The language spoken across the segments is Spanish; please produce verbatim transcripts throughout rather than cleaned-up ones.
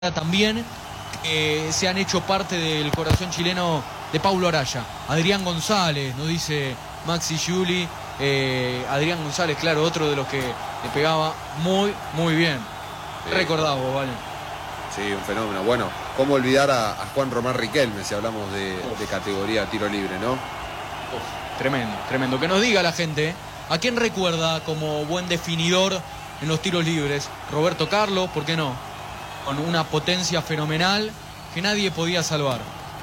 También eh, se han hecho parte del corazón chileno de Paulo Araya. Adrián González, nos dice Maxi Juli. Eh, Adrián González, claro, otro de los que le pegaba muy, muy bien. Sí. Recordado, ¿vale? Sí, un fenómeno. Bueno, ¿cómo olvidar a, a Juan Román Riquelme si hablamos de, de categoría tiro libre, ¿no? Uf, tremendo, tremendo. Que nos diga la gente, ¿a quién recuerda como buen definidor en los tiros libres? Roberto Carlos, ¿por qué no? Con una potencia fenomenal que nadie podía salvar.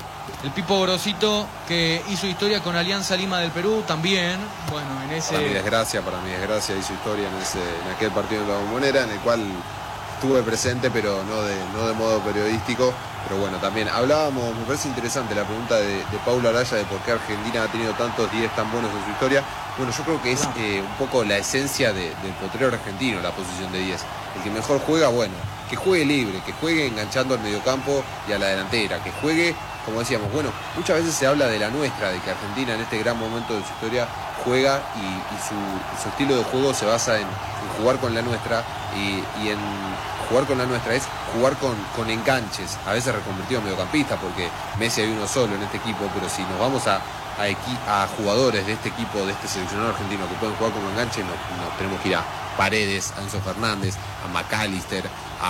El Pipo Grosito, que hizo historia con Alianza Lima del Perú, también, bueno, en ese... Para mi desgracia, para mi desgracia hizo historia en, ese, en aquel partido de la Bombonera, en el cual estuve presente, pero no de, no de modo periodístico. Pero bueno, también hablábamos, me parece interesante la pregunta de, de Paulo Araya de por qué Argentina ha tenido tantos diez tan buenos en su historia. Bueno, yo creo que es eh, un poco la esencia de, del potrero argentino, la posición de diez. El que mejor juega, bueno, que juegue libre, que juegue enganchando al mediocampo y a la delantera, que juegue, como decíamos, bueno, muchas veces se habla de la nuestra, de que Argentina en este gran momento de su historia juega y, y su, su estilo de juego se basa en, en jugar con la nuestra y, y en jugar con la nuestra es jugar con, con enganches, a veces reconvertido en mediocampista, porque Messi hay uno solo en este equipo, pero si nos vamos a A, equi a jugadores de este equipo, de este seleccionado argentino que pueden jugar como enganche, nos, nos tenemos que ir a Paredes, a Enzo Fernández, a McAllister,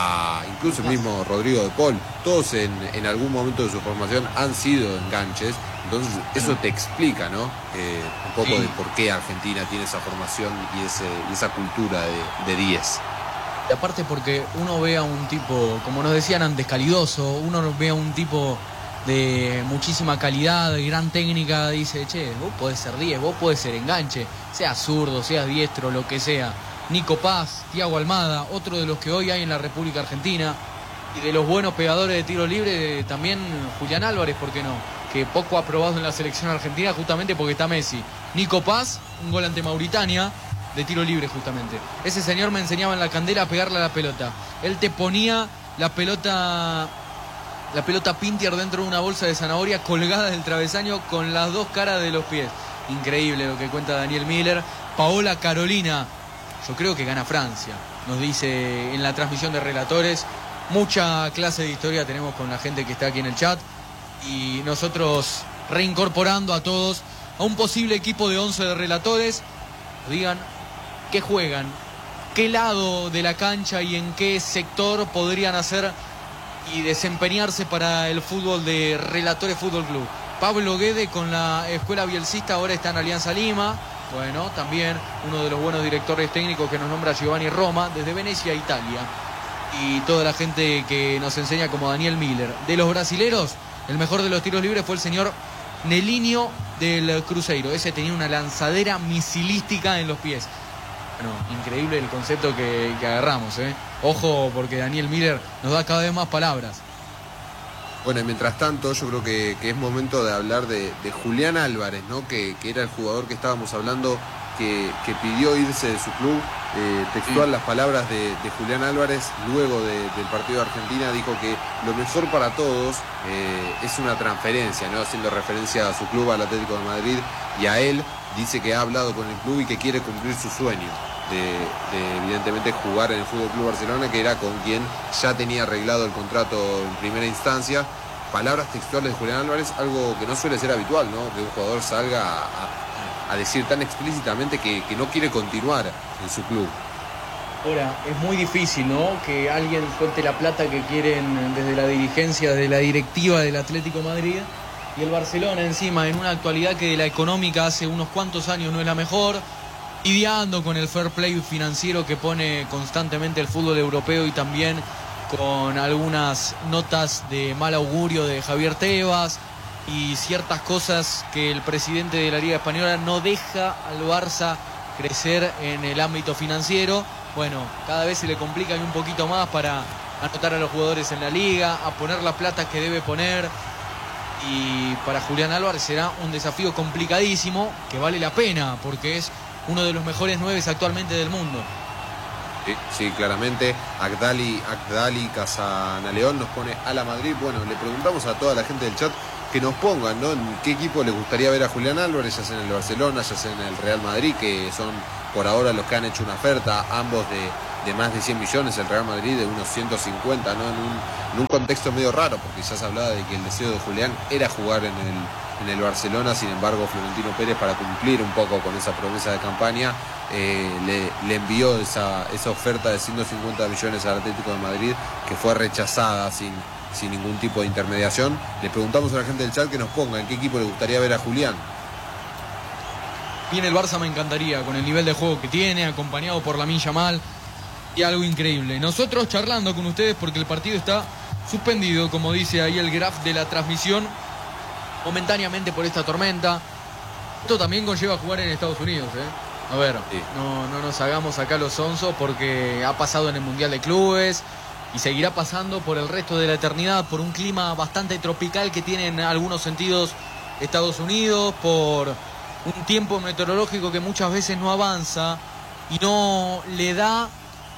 a incluso el mismo Rodrigo de Paul. Todos en, en algún momento de su formación han sido enganches, entonces eso te explica, ¿no? Eh, un poco sí. de por qué Argentina tiene esa formación y, ese, y esa cultura de diez. Y aparte porque uno ve a un tipo, como nos decían antes, calidoso, uno ve a un tipo de muchísima calidad, de gran técnica, dice, che, vos podés ser diez, vos podés ser enganche, seas zurdo, seas diestro, lo que sea. Nico Paz, Thiago Almada, otro de los que hoy hay en la República Argentina, y de los buenos pegadores de tiro libre también Julián Álvarez, ¿por qué no? Que poco ha probado en la selección argentina justamente porque está Messi. Nico Paz, un gol ante Mauritania de tiro libre justamente. Ese señor me enseñaba en la candela a pegarle a la pelota. Él te ponía la pelota... La pelota Pintier dentro de una bolsa de zanahoria colgada del travesaño con las dos caras de los pies. Increíble lo que cuenta Daniel Miller. Paola Carolina, yo creo que gana Francia, nos dice en la transmisión de relatores. Mucha clase de historia tenemos con la gente que está aquí en el chat. Y nosotros reincorporando a todos a un posible equipo de once de relatores. Digan qué juegan, qué lado de la cancha y en qué sector podrían hacer y desempeñarse para el fútbol de Relatores Fútbol Club. Pablo Guede con la escuela bielcista ahora está en Alianza Lima. Bueno, también uno de los buenos directores técnicos que nos nombra Giovanni Roma desde Venecia, Italia. Y toda la gente que nos enseña como Daniel Miller. De los brasileros, el mejor de los tiros libres fue el señor Nelinho del Cruzeiro. Ese tenía una lanzadera misilística en los pies. Bueno, increíble el concepto que, que agarramos, ¿eh? Ojo, porque Daniel Miller nos da cada vez más palabras. Bueno, y mientras tanto, yo creo que, que es momento de hablar de, de Julián Álvarez, ¿no? Que, que era el jugador que estábamos hablando, que, que pidió irse de su club. Eh, textual, sí. Las palabras de, de Julián Álvarez, luego de, del partido de Argentina, dijo que lo mejor para todos eh, es una transferencia, ¿no? Haciendo referencia a su club, al Atlético de Madrid, y a él. Dice que ha hablado con el club y que quiere cumplir su sueño de, de evidentemente jugar en el Fútbol Club Barcelona, que era con quien ya tenía arreglado el contrato en primera instancia. Palabras textuales de Julián Álvarez, algo que no suele ser habitual, ¿no? Que un jugador salga a, a, a decir tan explícitamente que, que no quiere continuar en su club. Ahora, es muy difícil, ¿no? Que alguien suelte la plata que quieren desde la dirigencia, desde la directiva del Atlético de Madrid. Y el Barcelona encima, en una actualidad que de la económica hace unos cuantos años no es la mejor, lidiando con el fair play financiero que pone constantemente el fútbol europeo y también con algunas notas de mal augurio de Javier Tebas y ciertas cosas que el presidente de la Liga Española no deja al Barça crecer en el ámbito financiero. Bueno, cada vez se le complica un poquito más para anotar a los jugadores en la liga, a poner la plata que debe poner. Y para Julián Álvarez será un desafío complicadísimo que vale la pena porque es uno de los mejores nueves actualmente del mundo. Sí, sí, claramente. Agdali, Agdali Casanaleón nos pone a la Madrid. Bueno, le preguntamos a toda la gente del chat que nos pongan, ¿no? En qué equipo les gustaría ver a Julián Álvarez, ya sea en el Barcelona, ya sea en el Real Madrid, que son por ahora los que han hecho una oferta, ambos de, de más de cien millones, el Real Madrid de unos ciento cincuenta, ¿no? En un, en un contexto medio raro, porque ya se hablaba de que el deseo de Julián era jugar en el, en el Barcelona. Sin embargo, Florentino Pérez, para cumplir un poco con esa promesa de campaña, eh, le, le envió esa, esa oferta de ciento cincuenta millones al Atlético de Madrid, que fue rechazada sin, sin ningún tipo de intermediación. Le preguntamos a la gente del chat que nos ponga en qué equipo le gustaría ver a Julián. Bien, el Barça me encantaría, con el nivel de juego que tiene, acompañado por Lamine Yamal, y algo increíble. Nosotros charlando con ustedes porque el partido está suspendido, como dice ahí el graph de la transmisión, momentáneamente por esta tormenta. Esto también conlleva jugar en Estados Unidos, ¿eh? A ver, sí. no, no nos hagamos acá los sonsos, porque ha pasado en el Mundial de Clubes y seguirá pasando por el resto de la eternidad, por un clima bastante tropical que tiene en algunos sentidos Estados Unidos, por un tiempo meteorológico que muchas veces no avanza y no le da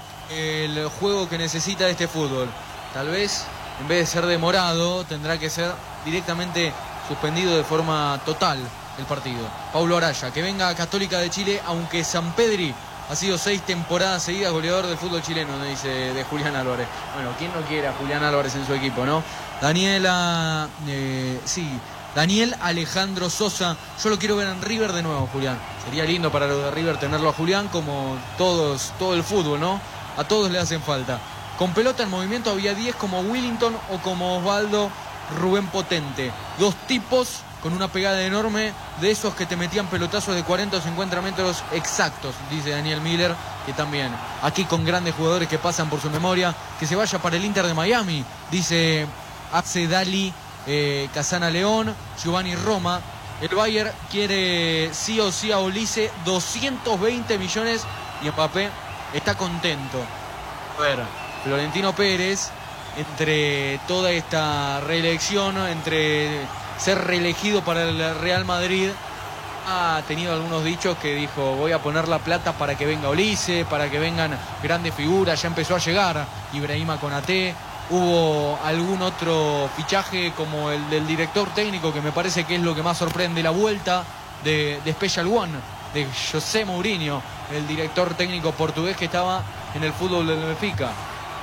el juego que necesita este fútbol. Tal vez, en vez de ser demorado, tendrá que ser directamente suspendido de forma total el partido. Paulo Araya, que venga a Católica de Chile, aunque Sampedri ha sido seis temporadas seguidas goleador del fútbol chileno, dice de Julián Álvarez. Bueno, ¿quién no quiere a Julián Álvarez en su equipo, no? Daniela, eh, sí... Daniel Alejandro Sosa, yo lo quiero ver en River de nuevo, Julián. Sería lindo para lo de River tenerlo a Julián, como todos, todo el fútbol, ¿no? A todos le hacen falta. Con pelota en movimiento había diez como Willington o como Osvaldo Rubén Potente. Dos tipos con una pegada enorme, de esos que te metían pelotazos de cuarenta o cincuenta metros exactos, dice Daniel Miller, que también aquí con grandes jugadores que pasan por su memoria. Que se vaya para el Inter de Miami, dice Ace Dali. Eh, Casana León, Giovanni Roma. El Bayern quiere sí o sí a Olise, doscientos veinte millones, y Mbappé está contento. A ver, Florentino Pérez, entre toda esta reelección, entre ser reelegido para el Real Madrid, ha tenido algunos dichos que dijo: voy a poner la plata para que venga Olise, para que vengan grandes figuras. Ya empezó a llegar Ibrahima Konaté. Hubo algún otro fichaje como el del director técnico, que me parece que es lo que más sorprende, la vuelta de, de Special One, de José Mourinho, el director técnico portugués que estaba en el fútbol del Benfica.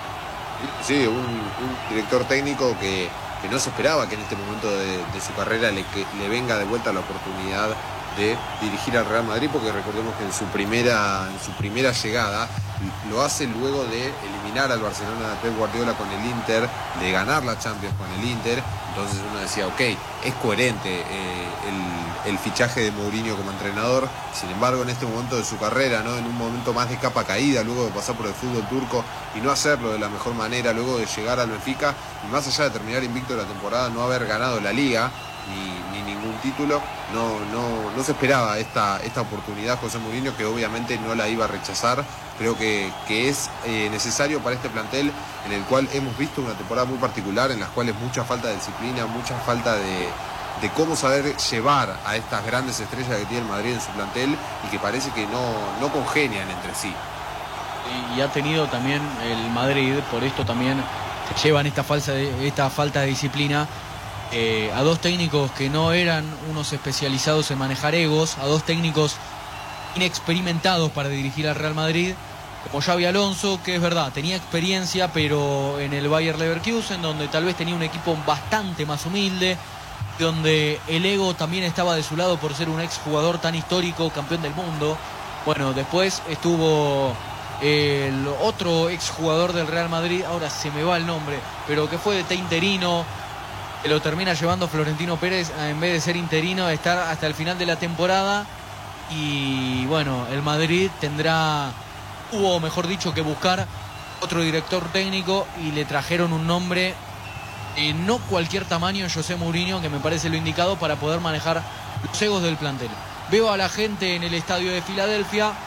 Sí, un, un director técnico que, que no se esperaba que en este momento de, de su carrera le, que, le venga de vuelta la oportunidad de dirigir al Real Madrid, porque recordemos que en su primera, en su primera llegada lo hace luego de eliminar al Barcelona de Pep Guardiola con el Inter, de ganar la Champions con el Inter. Entonces uno decía, ok, es coherente eh, el, el fichaje de Mourinho como entrenador. Sin embargo, en este momento de su carrera, ¿no? En un momento más de capa caída, luego de pasar por el fútbol turco y no hacerlo de la mejor manera, luego de llegar al Benfica, y más allá de terminar invicto la temporada, no haber ganado la Liga ni, ni ningún título, no, no, no se esperaba esta, esta oportunidad José Mourinho, que obviamente no la iba a rechazar. Creo que, que es eh, necesario para este plantel, en el cual hemos visto una temporada muy particular, en las cuales mucha falta de disciplina, mucha falta de, de cómo saber llevar a estas grandes estrellas que tiene el Madrid en su plantel, y que parece que no, no congenian entre sí. Y ha tenido también el Madrid, por esto también se llevan esta, falsa de, esta falta de disciplina, eh, a dos técnicos que no eran unos especializados en manejar egos, a dos técnicos inexperimentados para dirigir al Real Madrid, como Xabi Alonso, que es verdad, tenía experiencia, pero en el Bayer Leverkusen, donde tal vez tenía un equipo bastante más humilde, donde el ego también estaba de su lado por ser un exjugador tan histórico, campeón del mundo. Bueno, después estuvo el otro exjugador del Real Madrid, ahora se me va el nombre, pero que fue de interino, que lo termina llevando Florentino Pérez, en vez de ser interino, a estar hasta el final de la temporada. Y bueno, el Madrid tendrá, hubo mejor dicho que buscar otro director técnico, y le trajeron un nombre de no cualquier tamaño, José Mourinho, que me parece lo indicado para poder manejar los egos del plantel. Veo a la gente en el estadio de Filadelfia